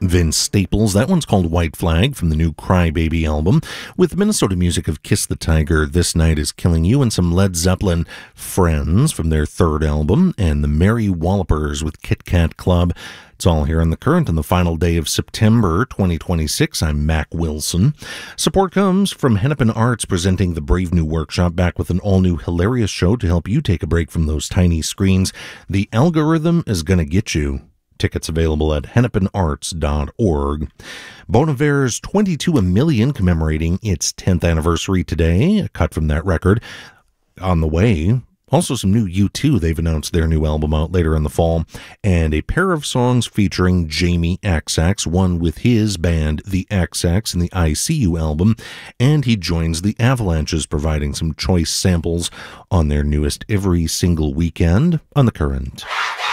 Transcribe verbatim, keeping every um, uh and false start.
Vince Staples. That one's called White Flag from the new Crybaby album. With Minnesota music of Kiss the Tiger, This Night Is Killing You, and some Led Zeppelin, Friends from their third album, and the Merry Wallopers with Kit Kat Club. It's all here on The Current on the final day of September twenty twenty-six. I'm Mac Wilson. Support comes from Hennepin Arts, presenting the Brave New Workshop, back with an all-new hilarious show to help you take a break from those tiny screens. The Algorithm is Gonna Get You. Tickets available at hennepin arts dot org. Bon Iver's twenty-two a Million commemorating its tenth anniversary today, a cut from that record. On the way, also some new U two. They've announced their new album out later in the fall, and a pair of songs featuring Jamie X X, one with his band The X X in the I C U album, and he joins the Avalanches, providing some choice samples on their newest Every Single Weekend on The Current.